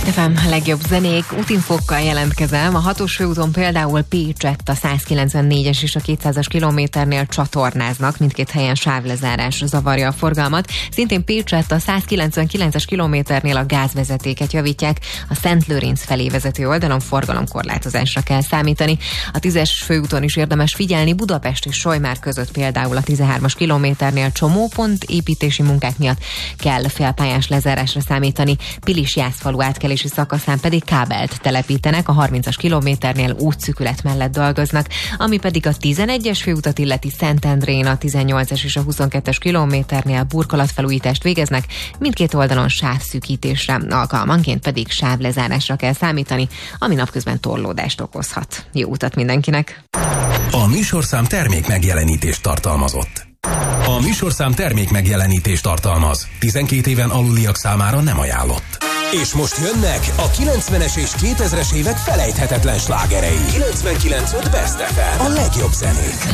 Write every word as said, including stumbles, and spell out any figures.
ef em, a legjobb zenék, útinfókkal jelentkezem. A hatos főúton például Pécsett a százkilencvennégyes és a kétszázas kilométernél csatornáznak, mindkét helyen sávlezárás zavarja a forgalmat. Szintén Pécsett a százkilencvenkilences kilométernél a gázvezetéket javítják, a Szentlőrinc felé vezető oldalon forgalomkorlátozásra kell számítani. A tízes főúton is érdemes figyelni, Budapest és Solymár között például a tizenhármas kilométernél csomópont építési munkák miatt kell félpályás lezárásra számítani. Pilis-Jászfalu átkelési szakaszán pedig kábelt telepítenek, a harmincas kilométernél útszűkület mellett dolgoznak, ami pedig a tizenegyes főutat illeti Szentendrén a tizennyolcas és a huszonkettes kilométernél burkolatfelújítást végeznek, mindkét oldalon sávszűkítésre, alkalmanként pedig sávlezárásra kell számítani, ami napközben torlódást okozhat. Jó utat mindenkinek! A műsorszám termék megjelenítést tartalmazott. A műsorszám termék megjelenítést tartalmaz. tizenkét éven aluliak számára nem ajánlott. És most jönnek a kilencvenes és kétezres évek felejthetetlen slágerei. kilencvenkilenc pont öt Best ef em. A legjobb zenék.